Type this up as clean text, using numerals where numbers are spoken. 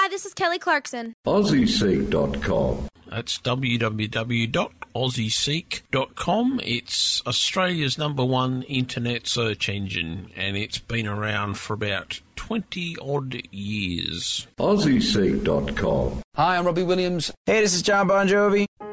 this is Kelly Clarkson. AussieSeek.com. That's www.aussieseek.com. It's Australia's #1 internet search engine, and it's been around for about 20-odd years. AussieSeek.com. Hi, I'm Robbie Williams. Hey, this is John Bon Jovi.